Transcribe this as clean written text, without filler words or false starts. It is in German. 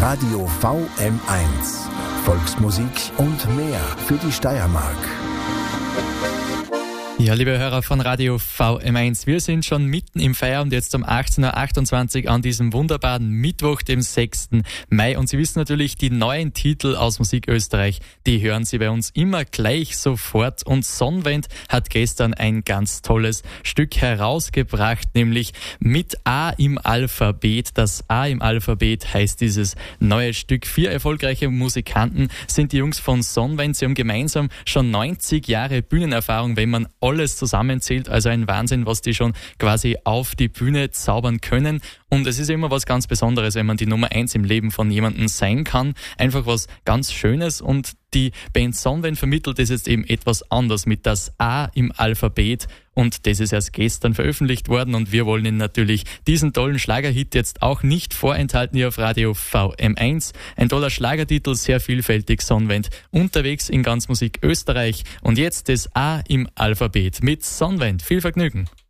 Radio VM1. Volksmusik und mehr für die Steiermark. Ja, liebe Hörer von Radio VM1, wir sind schon mitten im Feierabend, jetzt um 18.28 Uhr an diesem wunderbaren Mittwoch, dem 6. Mai. Und Sie wissen natürlich, die neuen Titel aus Musik Österreich, die hören Sie bei uns immer gleich sofort. Und Sonnenwend hat gestern ein ganz tolles Stück herausgebracht, nämlich mit A im Alphabet. Das A im Alphabet heißt dieses neue Stück. 4 erfolgreiche Musikanten sind die Jungs von Sonnenwend. Sie haben gemeinsam schon 90 Jahre Bühnenerfahrung, wenn man alles zusammenzählt, also ein Wahnsinn, was die schon quasi auf die Bühne zaubern können. Und es ist immer was ganz Besonderes, wenn man die Nummer 1 im Leben von jemandem sein kann. Einfach was ganz Schönes, und die Band Sonnenwend vermittelt es jetzt eben etwas anders mit das A im Alphabet, und das ist erst gestern veröffentlicht worden, und wir wollen Ihnen natürlich diesen tollen Schlagerhit jetzt auch nicht vorenthalten hier auf Radio VM1. Ein toller Schlagertitel, sehr vielfältig, Sonnenwend unterwegs in ganz Musik Österreich, und jetzt das A im Alphabet mit Sonnenwend. Viel Vergnügen!